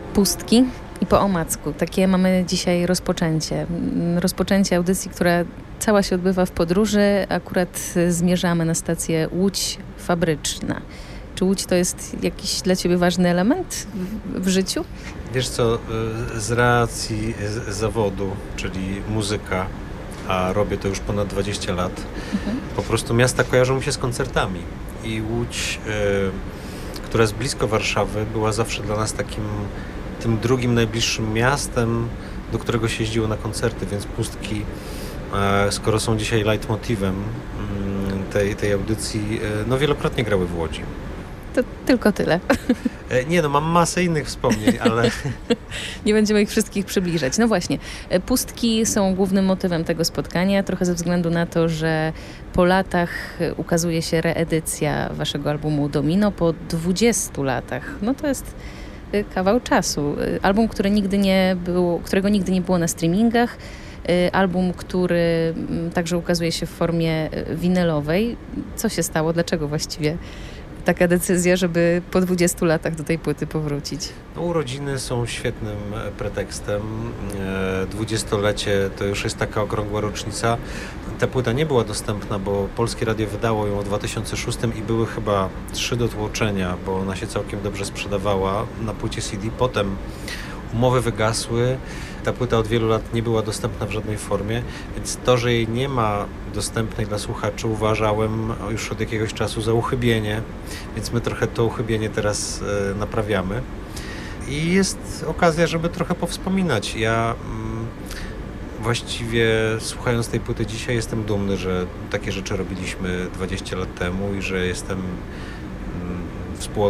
Pustki i po omacku. Takie mamy dzisiaj rozpoczęcie. Rozpoczęcie audycji, która cała się odbywa w podróży. Akurat zmierzamy na stację Łódź Fabryczna. Czy Łódź to jest jakiś dla Ciebie ważny element w życiu? Wiesz co, z racji zawodu, czyli muzyka, a robię to już ponad 20 lat, po prostu miasta kojarzą mi się z koncertami. I Łódź, która jest blisko Warszawy, była zawsze dla nas takim tym drugim najbliższym miastem, do którego się jeździło na koncerty, więc Pustki, skoro są dzisiaj leitmotivem tej audycji, no wielokrotnie grały w Łodzi. To tylko tyle. Nie, no mam masę innych wspomnień, ale... Nie będziemy ich wszystkich przybliżać. No właśnie, Pustki są głównym motywem tego spotkania, trochę ze względu na to, że po latach ukazuje się reedycja waszego albumu Domino po 20 latach. No to jest kawał czasu. Album, którego nigdy nie było na streamingach. Album, który także ukazuje się w formie winylowej. Co się stało? Dlaczego właściwie taka decyzja, żeby po 20 latach do tej płyty powrócić? No, urodziny są świetnym pretekstem. 20-lecie to już jest taka okrągła rocznica. Ta płyta nie była dostępna, bo Polskie Radio wydało ją w 2006 i były chyba 3 dotłoczenia, bo ona się całkiem dobrze sprzedawała na płycie CD. Potem umowy wygasły. Ta płyta od wielu lat nie była dostępna w żadnej formie, więc to, że jej nie ma dostępnej dla słuchaczy, uważałem już od jakiegoś czasu za uchybienie, więc my trochę to uchybienie teraz naprawiamy. I jest okazja, żeby trochę powspominać. Ja właściwie słuchając tej płyty dzisiaj jestem dumny, że takie rzeczy robiliśmy 20 lat temu i że jestem